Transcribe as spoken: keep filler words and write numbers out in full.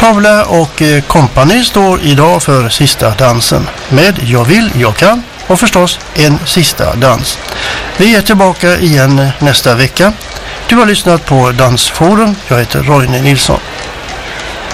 Pavla och kompani står idag för sista dansen med Jag vill, jag kan och förstås en sista dans. Vi är tillbaka igen nästa vecka. Du har lyssnat på Dansforum. Jag heter Roine Nilsson.